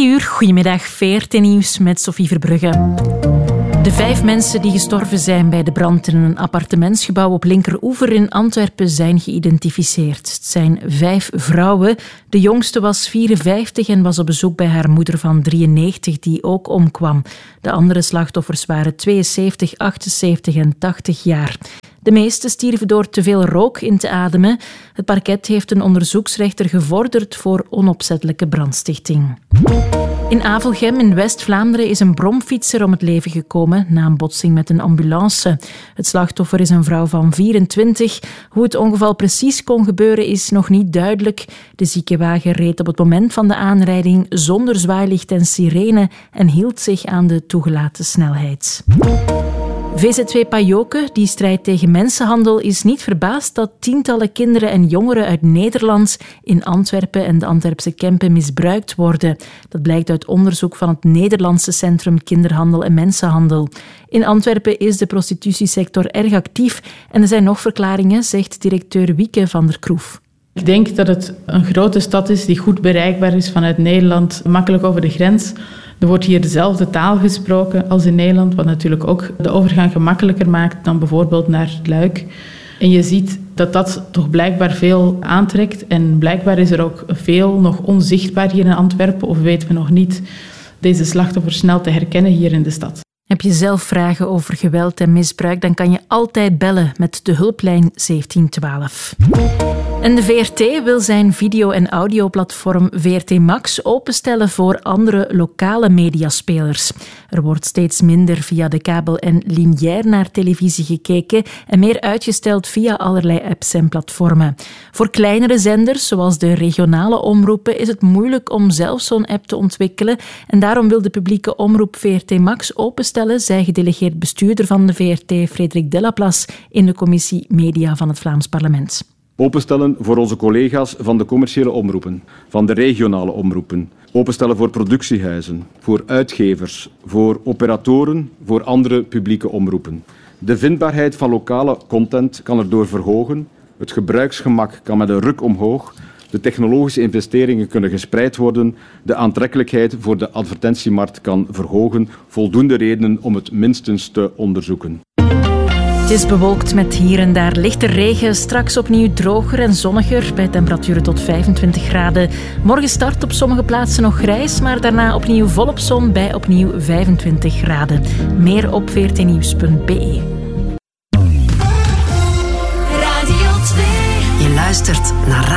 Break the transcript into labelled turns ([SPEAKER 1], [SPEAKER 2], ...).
[SPEAKER 1] 3:00, goedemiddag, VRT Nieuws met Sophie Verbrugge. De 5 mensen die gestorven zijn bij de brand in een appartementsgebouw op Linkeroever in Antwerpen zijn geïdentificeerd. Het zijn 5 vrouwen. De jongste was 54 en was op bezoek bij haar moeder van 93, die ook omkwam. De andere slachtoffers waren 72, 78 en 80 jaar. De meesten stierven door te veel rook in te ademen. Het parket heeft een onderzoeksrechter gevorderd voor onopzettelijke brandstichting. In Avelgem in West-Vlaanderen is een bromfietser om het leven gekomen na een botsing met een ambulance. Het slachtoffer is een vrouw van 24. Hoe het ongeval precies kon gebeuren is nog niet duidelijk. De ziekenwagen reed op het moment van de aanrijding zonder zwaailicht en sirene en hield zich aan de toegelaten snelheid. VZ2 Pajoke, die strijdt tegen mensenhandel, is niet verbaasd dat tientallen kinderen en jongeren uit Nederland in Antwerpen en de Antwerpse Kempen misbruikt worden. Dat blijkt uit onderzoek van het Nederlandse Centrum Kinderhandel en Mensenhandel. In Antwerpen is de prostitutiesector erg actief en er zijn nog verklaringen, zegt directeur Wieke van der Kroef.
[SPEAKER 2] Ik denk dat het een grote stad is die goed bereikbaar is vanuit Nederland, makkelijk over de grens. Er wordt hier dezelfde taal gesproken als in Nederland, wat natuurlijk ook de overgang gemakkelijker maakt dan bijvoorbeeld naar Luik. En je ziet dat dat toch blijkbaar veel aantrekt. En blijkbaar is er ook veel nog onzichtbaar hier in Antwerpen, of weten we nog niet deze slachtoffers snel te herkennen hier in de stad.
[SPEAKER 1] Heb je zelf vragen over geweld en misbruik, dan kan je altijd bellen met de hulplijn 1712. En de VRT wil zijn video- en audioplatform VRT Max openstellen voor andere lokale mediaspelers. Er wordt steeds minder via de kabel en lineair naar televisie gekeken en meer uitgesteld via allerlei apps en platformen. Voor kleinere zenders, zoals de regionale omroepen, is het moeilijk om zelf zo'n app te ontwikkelen en daarom wil de publieke omroep VRT Max openstellen, zei gedelegeerd bestuurder van de VRT, Frederik Delaplace, in de commissie Media van het Vlaams Parlement.
[SPEAKER 3] Openstellen voor onze collega's van de commerciële omroepen, van de regionale omroepen. Openstellen voor productiehuizen, voor uitgevers, voor operatoren, voor andere publieke omroepen. De vindbaarheid van lokale content kan erdoor verhogen. Het gebruiksgemak kan met een ruk omhoog. De technologische investeringen kunnen gespreid worden. De aantrekkelijkheid voor de advertentiemarkt kan verhogen. Voldoende redenen om het minstens te onderzoeken.
[SPEAKER 1] Het is bewolkt met hier en daar lichte regen. Straks opnieuw droger en zonniger bij temperaturen tot 25 graden. Morgen start op sommige plaatsen nog grijs, maar daarna opnieuw volop zon bij opnieuw 25 graden. Meer op vrtnieuws.be.
[SPEAKER 4] Radio 2. Je luistert naar